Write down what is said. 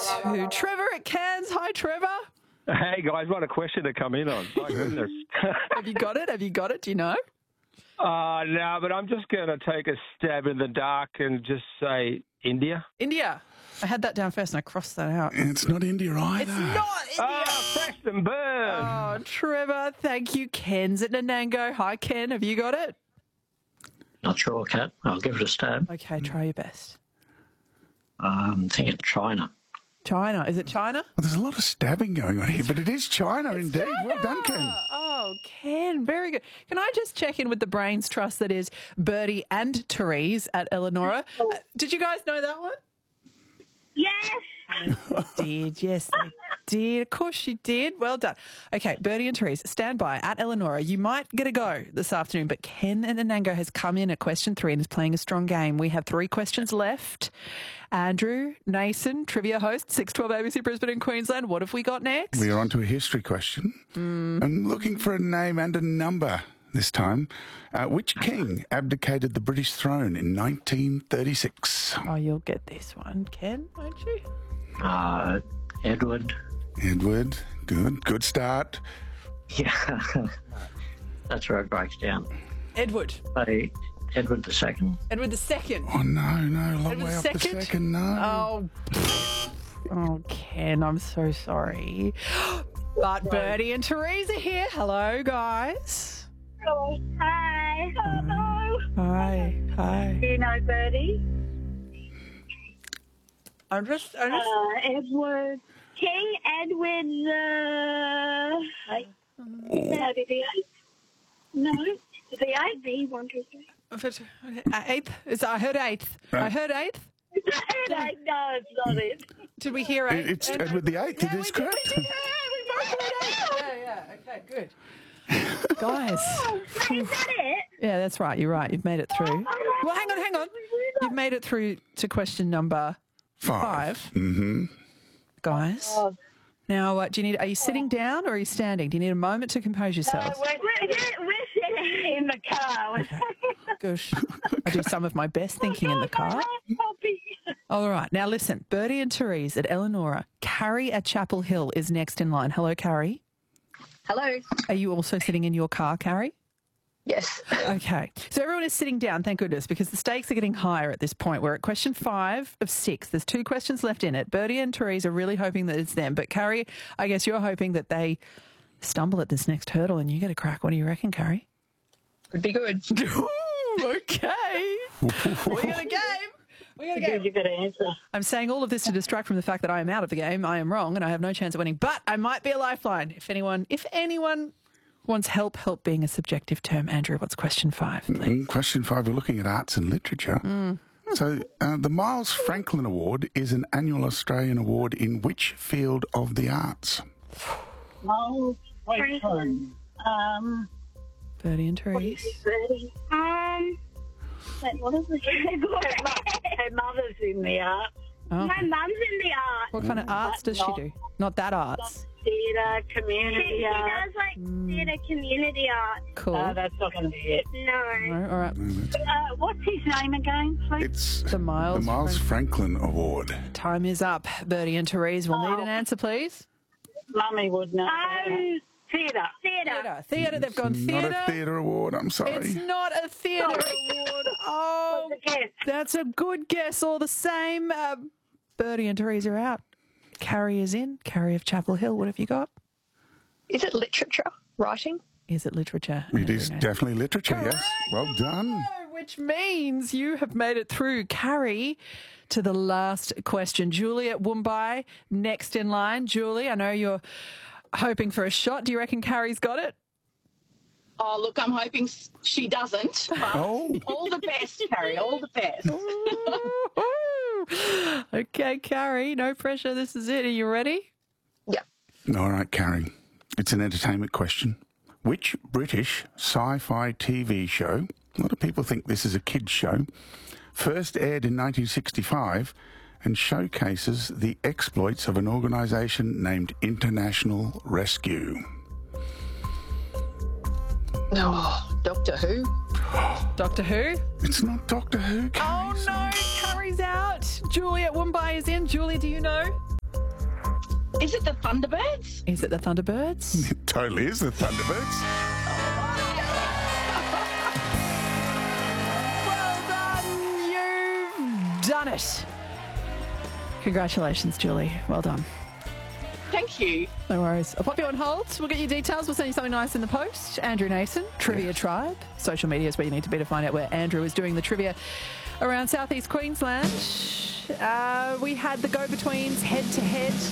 to Trevor at Cairns. Hi, Trevor. Hey, guys, what a question to come in on. My goodness. Have you got it? Have you got it? Do you know? No, but I'm just going to take a stab in the dark and just say India. India. I had that down first and I crossed that out. It's not India either. It's not India. Preston Burn. Oh, Trevor, thank you. Ken's at Nanango. Hi, Ken. Have you got it? Not sure, Kat. I'll give it a stab. Okay, try your best. I'm thinking China. China. Is it China? Well, there's a lot of stabbing going on here, but it is China indeed. China. Well done, Ken. Oh, Ken, very good. Can I just check in with the brains trust that is Bertie and Therese at Eleonora? Did you guys know that one? Yes. Did, yes, they did. Of course you did. Well done. Okay, Bertie and Therese, stand by at Eleonora. You might get a go this afternoon, but Ken and Anango has come in at question 3 and is playing a strong game. We have 3 questions left. Andrew Nason, trivia host, 612 ABC Brisbane in Queensland. What have we got next? We are on to a history question. I'm looking for a name and a number this time. Which king abdicated the British throne in 1936? Oh, you'll get this one, Ken, won't you? Edward. Edward. Good start. Yeah. That's where it breaks down. Edward. Edward II. Edward II. Oh, no, long Edward way up the II? second, no. Oh, Ken, I'm so sorry. But Bertie and Therese are here. Hello, guys. Hello. Hi. Hello. Hi. Do you know Bertie? I'm just Edward. King Edward the 8th? No. The 8th? The 1, 2, 3. 8th? I heard 8th. I heard 8th. No, it's not it. Did we hear 8th? It's Edward the 8th. It is correct. We both heard 8th. Yeah. Okay, good. Guys. Is that it? Yeah, that's right. You're right. You've made it through. Well, hang on. You've made it through to question number 5. Mm-hmm. Guys. Now, are you sitting down or are you standing? Do you need a moment to compose yourselves? We're sitting in the car. Gosh, I do some of my best thinking in the car. All right. Now, listen, Bertie and Therese at Eleonora. Carrie at Chapel Hill is next in line. Hello, Carrie. Hello. Are you also sitting in your car, Carrie? Yes. Okay. So everyone is sitting down, thank goodness, because the stakes are getting higher at this point. We're at question 5 of 6. There's 2 questions left in it. Bertie and Therese are really hoping that it's them. But, Carrie, I guess you're hoping that they stumble at this next hurdle and you get a crack. What do you reckon, Carrie? Would be good. Ooh, okay. We got a game. You got to answer. I'm saying all of this to distract from the fact that I am out of the game. I am wrong and I have no chance of winning. But I might be a lifeline. If anyone wants help being a subjective term. Andrew, what's question 5, please? Question 5, we're looking at arts and literature. So the Miles Franklin Award is an annual Australian award in which field of the arts? Franklin. Bertie and Therese. Bertie. Wait, what is the Her mother's in the art. Oh. My mum's in the art. What kind of arts does she do? Not that arts. Theatre, community She art. does like theatre, community art. Cool. That's not going to be it. No. No, all right. What's his name again, please? It's The Miles Franklin Award. Time is up. Bertie and Therese will need an answer, please. Mummy would know. Theatre. Theatre. They've gone Not theatre. a theatre award, I'm sorry. It's not a theatre award. Oh, that's a good guess all the same. Bertie and Therese are out. Carrie is in. Carrie of Chapel Hill. What have you got? Is it literature, writing? Is it literature? It is definitely literature, yes. Well done. Which means you have made it through, Carrie, to the last question. Julie at Woombai, next in line. Julie, I know you're hoping for a shot. Do you reckon Carrie's got it? Oh, look, I'm hoping she doesn't. But all the best, Carrie, all the best. Okay, Carrie, no pressure. This is it. Are you ready? Yeah. All right, Carrie. It's an entertainment question. Which British sci-fi TV show, a lot of people think this is a kids' show, first aired in 1965 and showcases the exploits of an organisation named International Rescue? Oh, Doctor Who? Doctor Who? It's not Doctor Who, Carrie. Oh, no, Carrie's out. Julie at Woombai is in. Julie, do you know? Is it the Thunderbirds? Is it the Thunderbirds? It totally is the Thunderbirds. Well done. You've done it. Congratulations, Julie. Well done. Thank you. No worries. I'll pop you on hold. We'll get your details. We'll send you something nice in the post. Andrew Nason, Trivia Tribe. Social media is where you need to be to find out where Andrew is doing the trivia around southeast Queensland. We had the go-betweens head-to-head